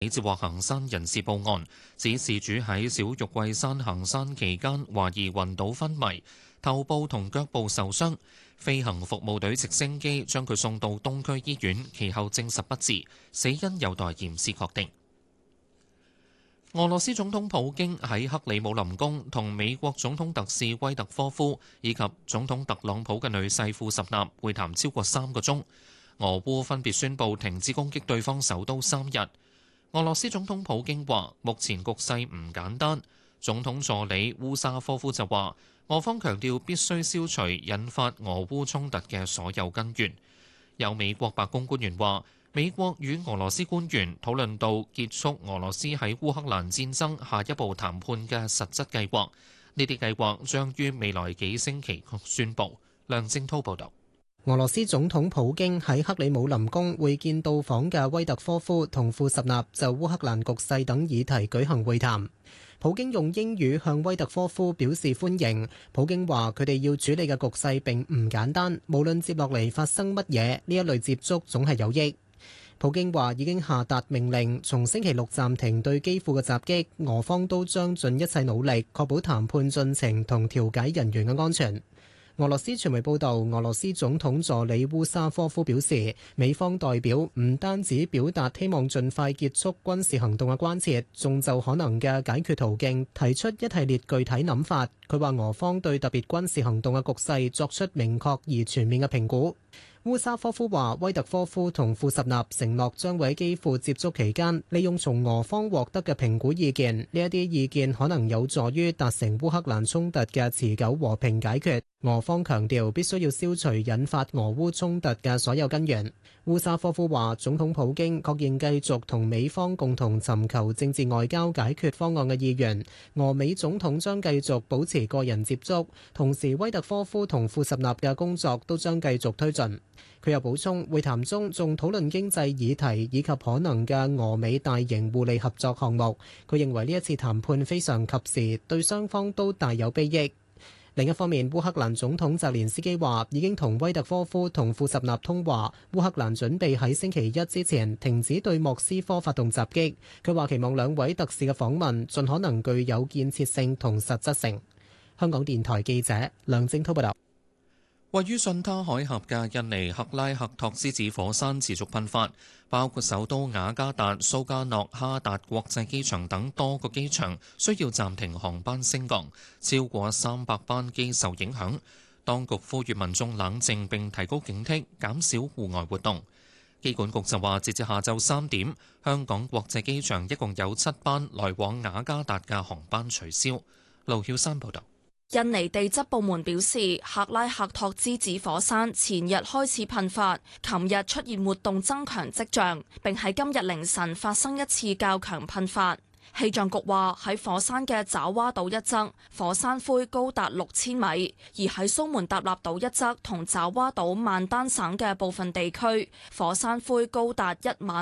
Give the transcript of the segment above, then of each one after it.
接獲行山人士報案，指事主喺小玉桂山行山期間懷疑暈倒昏迷，頭部同腳部受傷。飛行服務隊直升機將佢送到東區醫院，其後證實不治，死因有待驗屍確定。俄羅斯總統普京喺克里姆林宮同美國總統特使威特科夫以及總統特朗普嘅女婿庫什納會談超過3個鐘，俄烏分別宣布停止攻擊對方首都3日。俄羅斯總統普京話：目前局勢唔簡單。總統助理烏沙科夫就話：俄方強調必須消除引發俄烏衝突嘅所有根源。有美國白宮官員話：美國與俄羅斯官員討論到結束俄羅斯喺烏克蘭戰爭下一步談判嘅實質計劃，呢啲計劃將於未來幾星期宣佈。梁正滔報導。 俄羅斯總統普京喺克里姆林宮會見到訪嘅威特科夫同庫什納，就烏克蘭局勢等議題舉行會談。普京用英語向威特科夫表示歡迎。普京話佢哋要處理嘅局勢並唔簡單，無論接落嚟發生乜嘢，呢一類接觸總係有益。普京話已經下達命令，從星期六暫停對基輔嘅襲擊，俄方都將盡一切努力確保談判進程同調解人員嘅安全。俄羅斯傳媒報道，俄羅斯總統助理烏沙科夫表示，美方代表唔單止表達希望盡快結束軍事行動嘅關切，仲就可能嘅解決途徑提出一系列具體諗法。佢話俄方對特別軍事行動嘅局勢作出明確而全面嘅評估。烏沙科夫話：威特科夫同庫什納承諾將會喺基輔接觸期間，利用從俄方獲得嘅評估意見，呢一啲意見可能有助於達成烏克蘭衝突嘅持久和平解決。俄方強調必須要消除引發俄烏衝突嘅所有根源。烏沙科夫話：總統普京確認繼續同美方共同尋求政治外交解決方案嘅意願，俄美總統將繼續保持個人接觸，同時威特科夫同庫什納嘅工作都將繼續推進。佢又補充，會談中仲討論經濟議題以及可能嘅俄美大型互利合作項目。佢認為呢一次談判非常及時，對雙方都大有裨益。另一方面，烏克蘭總統澤連斯基話已經同威特科夫同庫什納通話，烏克蘭準備喺星期一之前停止對莫斯科發動襲擊。佢話期望兩位特使嘅訪問盡可能具有建設性同實質性。香港電台記者梁正滔報道。 位於巽他海峽嘅印尼克拉克托之子火山持續噴發，包括首都雅加達、蘇加諾哈達國際機場等多個機場需要暫停航班升降，超過300班機受影響。當局呼籲民眾冷靜並提高警惕，減少戶外活動。機管局就話，截至下晝3點，香港國際機場一共有7班來往雅加達嘅航班取消。盧曉山報導。 印尼地質部門表示，克拉克托之子火山前日開始噴發，琴日出現活動增強跡象，並喺今日凌晨發生一次較強噴發。氣象局話喺火山嘅爪哇島一側，火山灰高達6000米；而喺蘇門答臘島一側同爪哇島萬丹省嘅部分地區，火山灰高達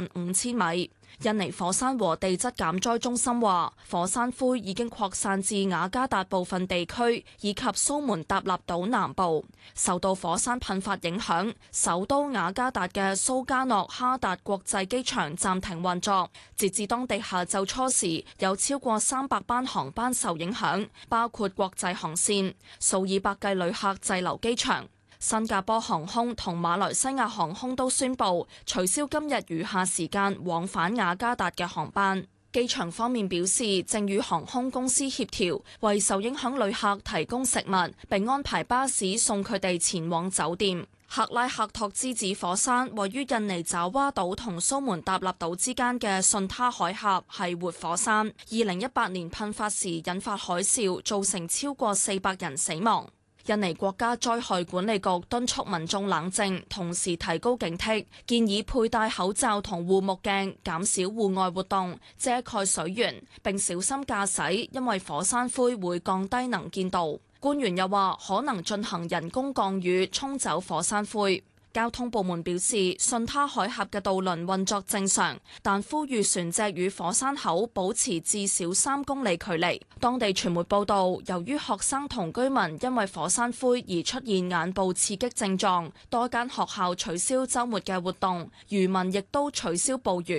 15000米。印尼火山和地質減災中心話，火山灰已經擴散至雅加達部分地區以及蘇門答臘島南部。受到火山噴發影響，首都雅加達嘅蘇加諾哈達國際機場暫停運作。截至當地下晝初時，有超過300班航班受影響，包括國際航線，數以百計旅客滯留機場。新加坡航空同馬來西亞航空都宣布取消今日餘下時間往返雅加達嘅航班。機場方面表示，正與航空公司協調，為受影響旅客提供食物，並安排巴士送佢哋前往酒店。克拉克托之子火山位於印尼爪哇島同蘇門答臘島之間嘅巽他海峽，係活火山。2018年噴發時引發海嘯，造成超過400人死亡。印尼國家災害管理局敦促民眾冷靜，同時提高警惕，建議佩戴口罩同護目鏡，減少戶外活動，遮蓋水源，並小心駕駛，因為火山灰會降低能見度。官員又話，可能進行人工降雨，沖走火山灰。交通部門表示，巽他海峽嘅渡輪運作正常，但呼籲船隻與火山口保持至少3公里距離。當地傳媒報道，由於學生同居民因為火山灰而出現眼部刺激症狀，多間學校取消週末嘅活動，漁民亦都取消捕魚。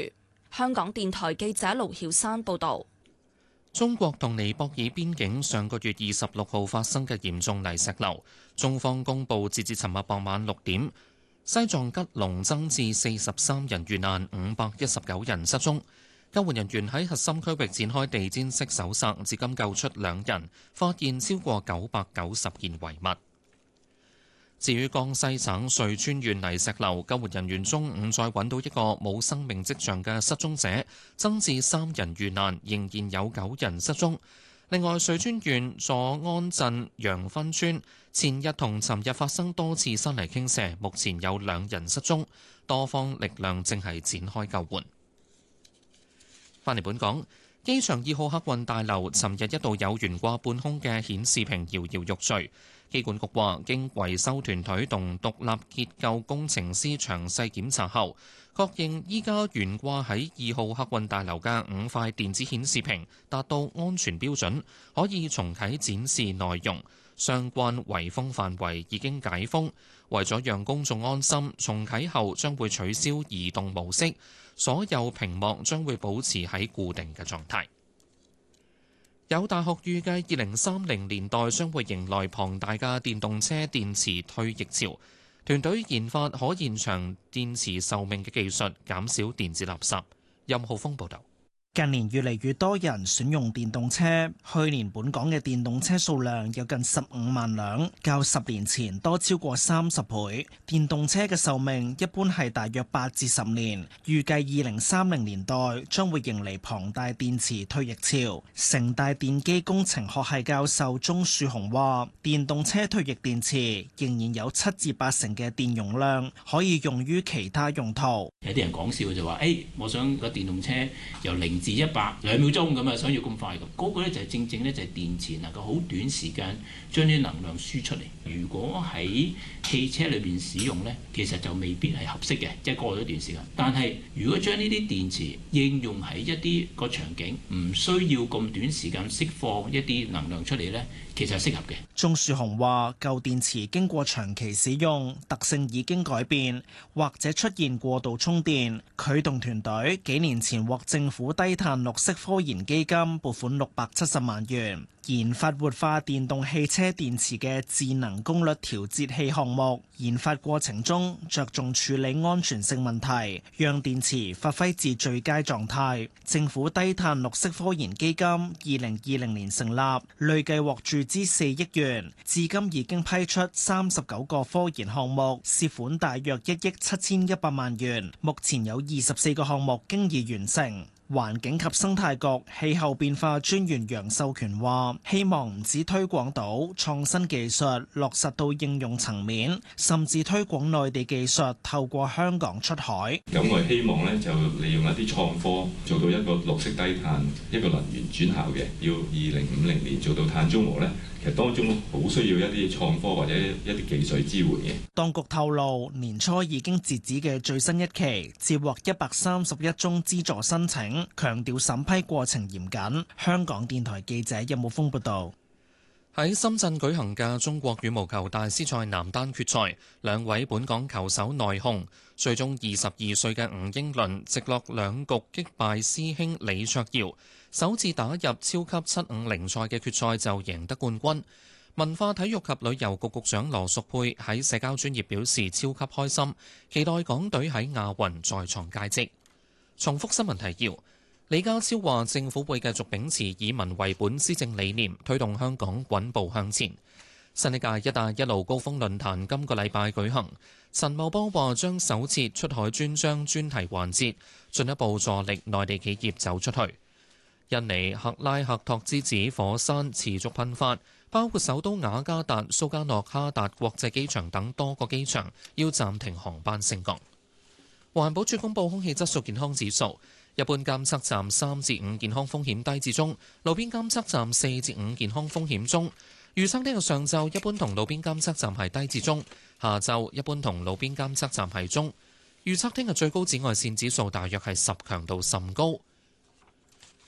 香港電台記者盧曉珊報導。 中國同尼泊爾邊境上個月26號發生嘅嚴重泥石流，中方公佈截至尋日傍晚6點，西藏吉隆增至43人遇難，519人失蹤。救援人員喺核心區域展開地毯式搜索，至今救出2人，發現超過990件遺物。至於江西省瑞川縣泥石流，救援人員中午再揾到一個冇生命跡象嘅失蹤者，增至3人遇難，仍然有9人失蹤。另外，瑞川縣佐安鎮楊芬村前日同尋日發生多次山泥傾瀉，目前有2人失蹤，多方力量正係展開救援。返嚟本港，機場2號客運大樓尋日一度有懸掛半空嘅顯示屏搖搖欲墜。機管局話，經維修團隊同獨立結構工程師詳細檢查後，確認依家懸掛喺2號客運大樓嘅5塊電子顯示屏達到安全標準，可以重啟展示內容。相關圍封範圍已經解封，為咗讓公眾安心，重啟後將會取消移動模式，所有屏幕將會保持喺固定嘅狀態。有大學預計2030年代將會迎來龐大嘅電動車電池退役潮，團隊研發可延長電池壽命嘅技術，減少電子垃圾。任浩峰報導。 近年越嚟越多人選用電動車，去年本港嘅電動車數量有近15萬輛，較10年前多超過30倍。電動車嘅壽命一般係大約8至10年，預計2030年代將會迎嚟龐大電池退役潮。城大電機工程學系教授鍾樹雄話，電動車退役電池仍然有7至8成嘅電容量可以用於其他用途。 有啲人講笑就話，我想個電動車由0至100 2秒鐘咁啊，想要咁快咁，嗰個咧就係正正咧就係電池能夠好短時間將啲能量輸出嚟。如果喺汽車裏邊使用咧，其實就未必係合適嘅，即係過咗一段時間。但係如果將呢啲電池應用喺一啲個場景，唔需要咁短時間釋放一啲能量出嚟咧，其實係適合嘅。 鍾樹雄話：舊電池經過長期使用，特性已經改變，或者出現過度充電。佢同團隊幾年前獲政府低碳綠色科研基金撥款670萬元，研發活化電動汽車電池嘅智能功率調節器項目。研發過程中着重處理安全性問題，讓電池發揮至最佳狀態。政府低碳綠色科研基金2020年成立，累計獲注資4億元，至今已經批出39個科研項目，涉款大約1億7100萬元。目前有24個項目經已完成。環境及生態局氣候變化專員楊秀權話：希望唔止推廣到創新技術落實到應用層面，甚至推廣內地技術透過香港出海。 咁我希望咧就利用一啲創科做到一個綠色低碳一個能源轉效嘅，要2050年做到碳中和咧。其實當中好需要一啲創科或者一啲技術支援嘅。 當局透露，年初已經截止嘅最新一期接獲131宗資助申請，強調審批過程嚴謹。香港電台記者任武峯報導。 喺深圳舉行嘅中國羽毛球大師賽男單決賽，兩位本港球手內訌，最終22歲嘅吳英倫直落2局擊敗師兄李卓耀，首次打入超級750賽嘅決賽就贏得冠軍。文化體育及旅遊局局長羅淑佩喺社交專頁表示超級開心，期待港隊喺亞運再創佳績。重複新聞提要。李家超話政府會繼續秉持以民為本施政理念，推動香港穩步向前。新一屆一帶一路高峰論壇今個禮拜舉行，陳茂波話將首設出海專章專題環節，進一步助力內地企業走出去。印尼克拉克托之子火山持續噴發，包括首都雅加達、蘇加諾哈達國際機場等多個機場要暫停航班升降。環保署公布空氣質素健康指數，一般監測站3至5健康風險低至中，路邊監測站4至5健康風險中。預測呢個上晝一般同路邊監測站係低至中，下晝一般同路邊監測站係中。預測聽日最高紫外線指數大約係10，強度甚高。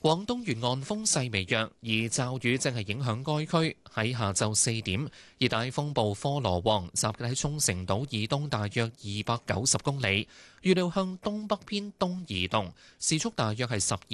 廣東沿岸風勢微弱，而驟雨正係影響該區。喺下晝4點，熱帶風暴科羅旺集結喺沖繩島以東大約290公里，預料向東北偏東移動，時速大約係12